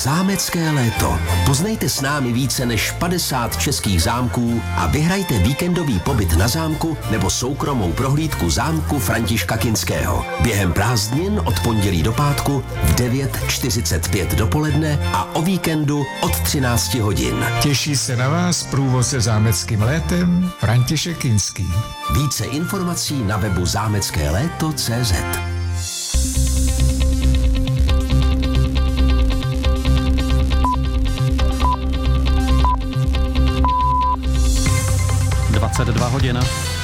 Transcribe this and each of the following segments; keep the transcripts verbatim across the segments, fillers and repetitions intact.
Zámecké léto. Poznejte s námi více než padesát českých zámků a vyhrajte víkendový pobyt na zámku nebo soukromou prohlídku zámku Františka Kinského. Během prázdnin od pondělí do pátku v devět čtyřicet pět dopoledne a o víkendu od třináct hodin. Těší se na vás průvodce zámeckým létem František Kinský. Více informací na webu zámecké léto tečka cé zet. dvacet dva hodin.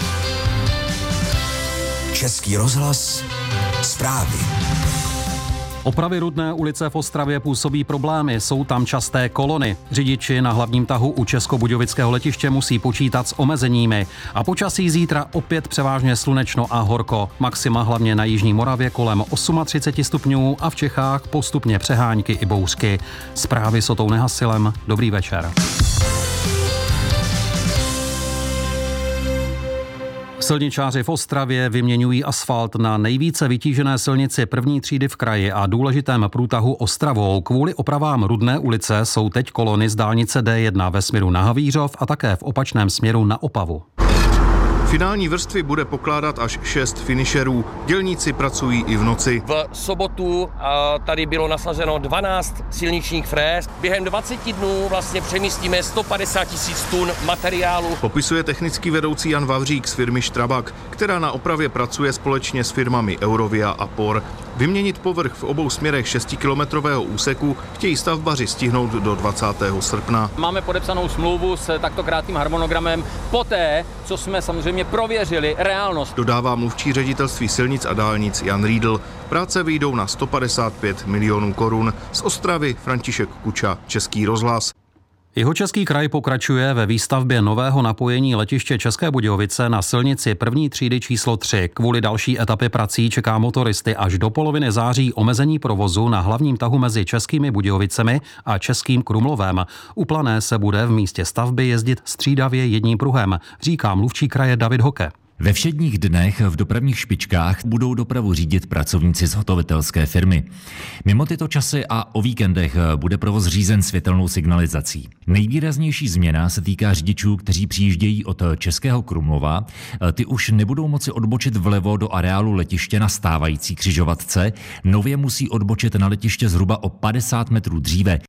Český rozhlas, zprávy. Opravy Rudné ulice v Ostravě působí problémy, jsou tam časté kolony. Řidiči na hlavním tahu u Českobudějovického letiště musí počítat s omezeními. A počasí zítra opět převážně slunečno a horko. Maxima hlavně na jižní Moravě kolem třicet osm stupňů a v Čechách postupně přehánky i bouřky. Zprávy s Otou Nehasilem. Dobrý večer. Silničáři v Ostravě vyměňují asfalt na nejvíce vytížené silnici první třídy v kraji a důležitém průtahu Ostravou. Kvůli opravám Rudné ulice jsou teď kolony z dálnice D jedna ve směru na Havířov a také v opačném směru na Opavu. Finální vrstvy bude pokládat až šest finišerů. Dělníci pracují i v noci. V sobotu tady bylo nasazeno dvanáct silničních fréz. Během dvaceti dnů vlastně přemístíme sto padesát tisíc tun materiálu. Popisuje technický vedoucí Jan Vavřík z firmy Strabag, která na opravě pracuje společně s firmami Eurovia a Por. Vyměnit povrch v obou směrech šestikilometrového úseku chtějí stavbaři stihnout do dvacátého srpna. Máme podepsanou smlouvu s takto krátkým harmonogramem poté, co jsme samozřejmě prověřili reálnost. Dodává mluvčí ředitelství silnic a dálnic Jan Riedl. Práce vyjdou na sto padesát pět milionů korun. Z Ostravy František Kuča, Český rozhlas. Jihočeský kraj pokračuje ve výstavbě nového napojení letiště České Budějovice na silnici první třídy číslo tři. Kvůli další etapy prací čeká motoristy až do poloviny září omezení provozu na hlavním tahu mezi Českými Budějovicemi a Českým Krumlovem. U Plané se bude v místě stavby jezdit střídavě jedním pruhem, říká mluvčí kraje David Hoke. Ve všedních dnech v dopravních špičkách budou dopravu řídit pracovníci zhotovitelské firmy. Mimo tyto časy a o víkendech bude provoz řízen světelnou signalizací. Nejvýraznější změna se týká řidičů, kteří přijíždějí od Českého Krumlova. Ty už nebudou moci odbočit vlevo do areálu letiště na stávající křižovatce. Nově musí odbočit na letiště zhruba o padesát metrů dříve.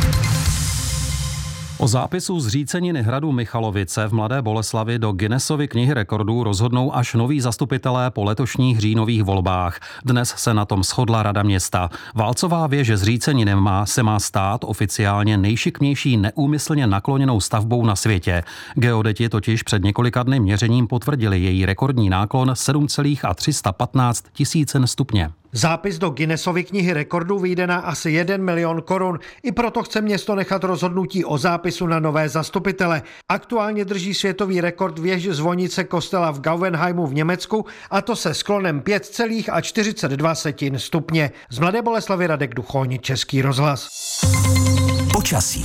O zápisu zříceniny hradu Michalovice v Mladé Boleslavi do Guinnessovy knihy rekordů rozhodnou až noví zastupitelé po letošních říjnových volbách. Dnes se na tom shodla Rada města. Válcová věž zříceniny má, se má stát oficiálně nejšikmější neúmyslně nakloněnou stavbou na světě. Geodeti totiž před několika dny měřením potvrdili její rekordní náklon sedm celých tři sta patnáct tisícin stupně. Zápis do Guinnessovy knihy rekordů vyjde na asi jeden milion korun. I proto chce město nechat rozhodnutí o zápisu na nové zastupitele. Aktuálně drží světový rekord věž zvonice kostela v Gauvenheimu v Německu, a to se sklonem pět celých čtyřicet dva stupně. Z Mladé Boleslavy Radek Duchoň, Český rozhlas. Počasí.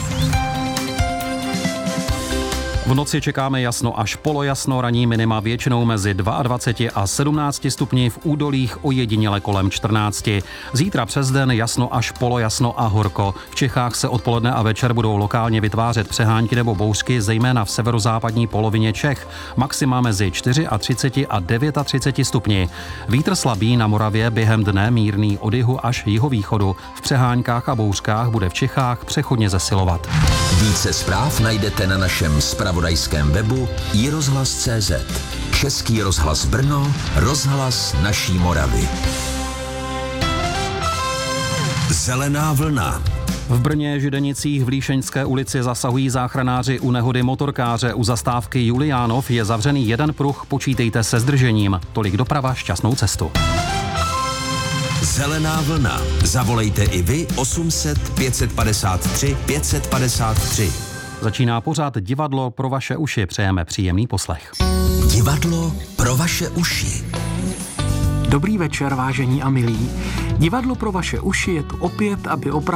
V noci čekáme jasno až polojasno, ranní minima většinou mezi dvacet dva a sedmnáct stupni, v údolích ojediněle kolem čtrnáct. Zítra přes den jasno až polojasno a horko. V Čechách se odpoledne a večer budou lokálně vytvářet přehánky nebo bouřky, zejména v severozápadní polovině Čech. Maxima mezi třicet čtyři a třicet devět stupni. Vítr slabý na Moravě, během dne mírný od jihu až jihovýchodu. V přeháňkách a bouřkách bude v Čechách přechodně zesilovat. Více zpráv najdete na našem zpravodajském webu i rozhlas tečka cé zet. Český rozhlas Brno, rozhlas naší Moravy. Zelená vlna. V Brně, Židenicích, v Líšeňské ulici zasahují záchranáři u nehody motorkáře. U zastávky Juliánov je zavřený jeden pruh, počítejte se zdržením. Tolik doprava, šťastnou cestu. Zelená vlna. Zavolejte i vy osm set pět padesát tři pět padesát tři. Začíná pořád Divadlo pro vaše uši. Přejeme příjemný poslech. Divadlo pro vaše uši. Dobrý večer, vážení a milí. Divadlo pro vaše uši je tu opět, aby opravdu